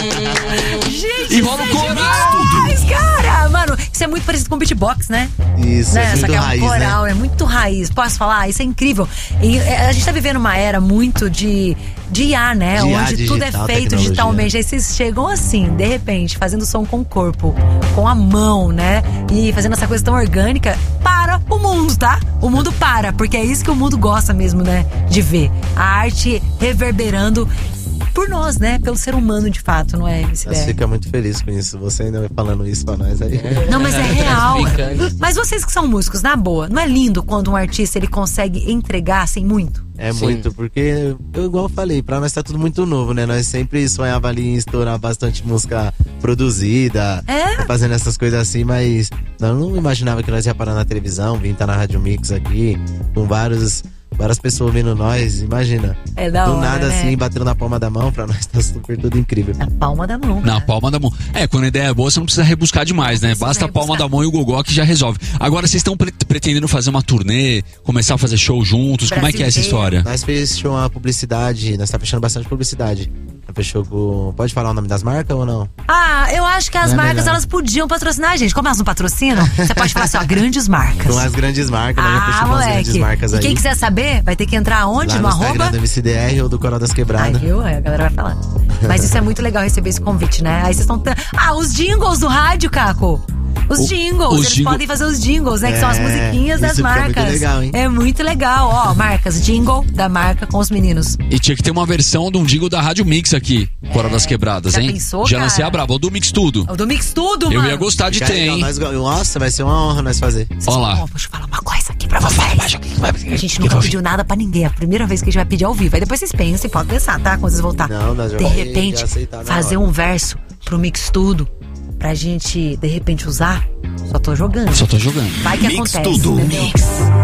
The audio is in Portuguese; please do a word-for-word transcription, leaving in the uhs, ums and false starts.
Gente, e rola o coral. Mas, cara, mano, isso é muito parecido com beatbox, né? Isso, né? é Só muito que é um raiz, coral, né? é muito raiz. Posso falar? Isso é incrível. E é, a gente tá vivendo uma era muito de, de I A, né? De I A, onde tudo é digital, feito tecnologia. digitalmente. Aí vocês chegam assim, de repente, fazendo som com o corpo, com a mão, né? E fazendo essa coisa tão orgânica. Para o mundo, tá? O mundo para, porque é isso que o mundo gosta mesmo, né? De ver. A arte reverberando por nós, né? Pelo ser humano, de fato, não é? Nós fica muito feliz com isso. Você ainda falando isso pra nós aí. Não, mas é real. Brincando. Mas vocês que são músicos, na boa, não é lindo quando um artista ele consegue entregar assim muito? É Sim. muito, porque, eu, igual eu falei, pra nós tá tudo muito novo, né? Nós sempre sonhava ali em estourar bastante música produzida, É? fazendo essas coisas assim, mas nós não imaginava que nós ia parar na televisão, vir estar na Rádio Mix aqui, com vários, várias pessoas vendo nós, imagina. É da Do hora, nada né? assim, batendo na palma da mão, pra nós tá super tudo incrível. Na palma da mão. Na cara. palma da mão. É, quando a ideia é boa, você não precisa rebuscar demais, né? precisa Basta a palma rebuscar. da mão e o gogó que já resolve. Agora, vocês estão pre- pretendendo fazer uma turnê, começar a fazer show juntos? Como é que é essa Brasil história? Nós fechamos uma publicidade, nós tá fechando bastante publicidade. Nós fechou com... Pode falar o nome das marcas ou não? Ah, eu acho que as Não é marcas, melhor. elas podiam patrocinar a gente. Como elas não patrocinam, você pode falar assim, ó, grandes marcas. Com as grandes marcas, nós já Ah, fechamos as grandes moleque. marcas E aí. quem quiser saber, vai ter que entrar onde? Lá No no Instagram arroba? do M C D R ou do Coral das Ai, Quebradas. viu? Aí a galera vai falar. Mas isso é muito legal receber esse convite, né? Aí vocês estão... t- Ah, os jingles do rádio, Caco. Os O- jingles, os eles jingle- podem fazer os jingles, né? Que são as É, musiquinhas das isso fica muito marcas. legal, hein? É muito legal, ó, marcas, jingle da marca com os meninos. E tinha que ter uma versão de um jingle da Rádio Mix aqui, Coral das Quebradas, Já hein? pensou, Já cara? lancei a braba, o do Mix Tudo. O do Mix Tudo, Eu mano. ia gostar de Fica ter, legal, hein? nós go- Nossa, vai ser uma honra nós fazer. Olha lá. Ó, deixa eu falar uma coisa aqui pra vocês. A gente nunca pediu nada pra ninguém. É a primeira vez que a gente vai pedir ao vivo. Aí depois vocês pensam e podem pensar, tá? Quando vocês voltar. Não, nós já De vai repente, aceitar na fazer hora. um verso pro Mix Tudo. Pra gente, de repente, usar. Só tô jogando. Só tô jogando. Vai que Mix acontece, Tudo. entendeu?